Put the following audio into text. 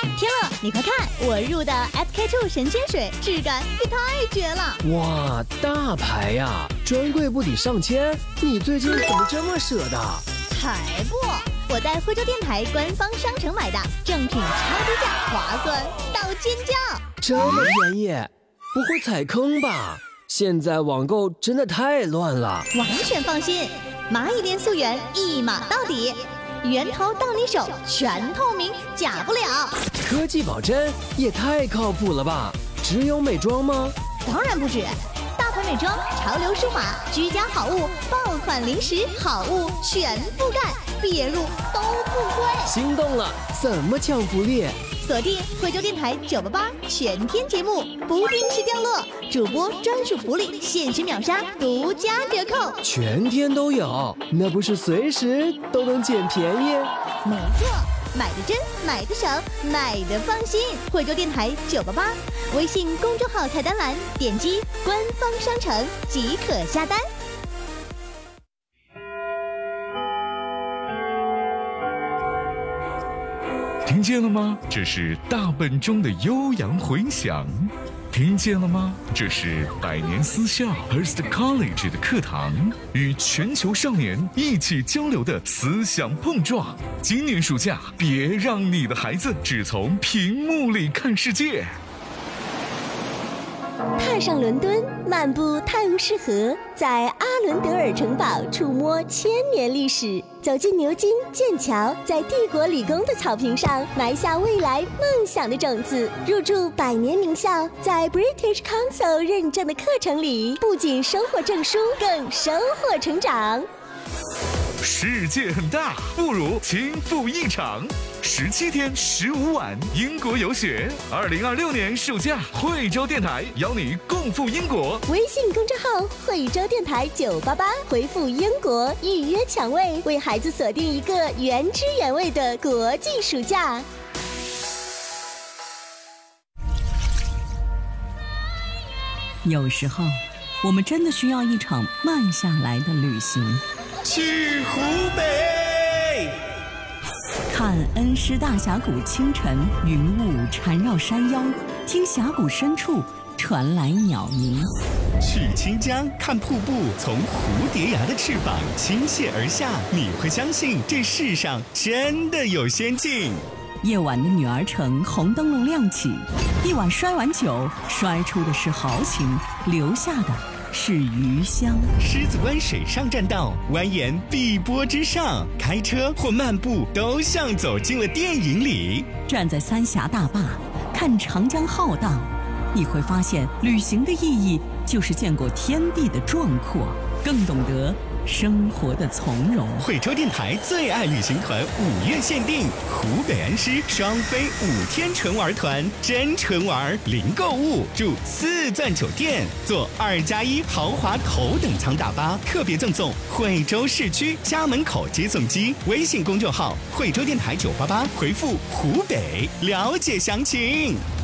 天乐，你快看，我入的 SK-II 神仙水，质感也太绝了！ 哇，大牌呀，专柜不抵上千，你最近怎么这么舍得？ 才不！我在惠州电台官方商城买的，正品超低价，划算到尖叫！ 这么便宜，不会踩坑吧？现在网购真的太乱了。 完全放心，蚂蚁链溯源一码到底，源头到你手，全透明，假不了。 科技保真也太靠谱了吧？只有美妆吗？ 当然不止，大牌美妆、潮流奢华、居家好物、爆款零食好物全覆盖，别入都不贵。 心动了，怎么抢福利？ 锁定惠州电台988全天节目，不定时掉落，主播专属福利，限时秒杀，独家折扣， 全天都有，那不是随时都能捡便宜？ 没错，买的真，买的省，买的放心。惠州电台988，微信公众号菜单栏点击官方商城即可下单。 听见了吗？这是大本钟的悠扬回响。听见了吗？这是百年私校 Hearst College 的课堂，与全球少年一起交流的思想碰撞。今年暑假，别让你的孩子只从屏幕里看世界。 踏上伦敦，漫步泰晤士河，在阿伦德尔城堡触摸1000年历史，走进牛津、剑桥，在帝国理工的草坪上埋下未来梦想的种子，入驻百年名校，在 British Council 认证的课程里，不仅收获证书，更收获成长。 世界很大，不如轻赴一场。17天15晚英国游学，2026年暑假，惠州电台邀你共赴英国。 微信公众号惠州电台988，回复英国预约抢位，为孩子锁定一个原汁原味的国际暑假。 有时候，我们真的需要一场慢下来的旅行。 去湖北， 看恩施大峡谷清晨，云雾缠绕山腰，听峡谷深处传来鸟鸣。 去清江看瀑布从蝴蝶崖的翅膀倾泻而下，你会相信这世上真的有仙境。 夜晚的女儿城红灯笼亮起，一碗摔碗酒，摔出的是豪情，留下的是余香。 狮子湾水上栈道蜿蜒碧波之上，开车或漫步都像走进了电影里。 站在三峡大坝看长江浩荡，你会发现旅行的意义就是见过天地的壮阔，更懂得生活的从容。 惠州电台最爱旅行团5月限定，湖北恩施双飞5天纯玩团，真纯玩零购物，住4钻酒店，坐2+1豪华头等舱大巴，特别赠送惠州市区家门口接送机。微信公众号惠州电台988，回复湖北了解详情。